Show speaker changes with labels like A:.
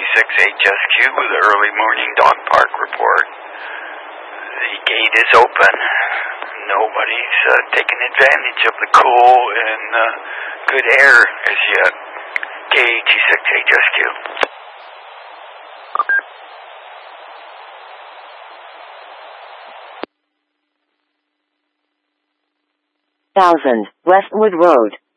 A: KT6HSQ with the early morning dog park report. The gate is open. Nobody's taking advantage of the cool and good air as yet. KT6HSQ.
B: 1000 Westwood Road.